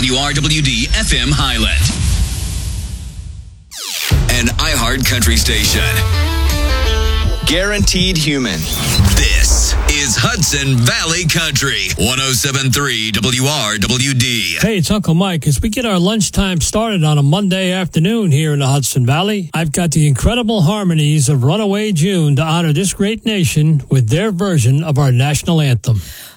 WRWD FM Highland. An iHeart Country station. Guaranteed human. This is Hudson Valley Country, 107.3 WRWD. Hey, it's Uncle Mike. As we get our lunchtime started on a Monday afternoon here in the Hudson Valley, I've got the incredible harmonies of Runaway June to honor this great nation with their version of our national anthem.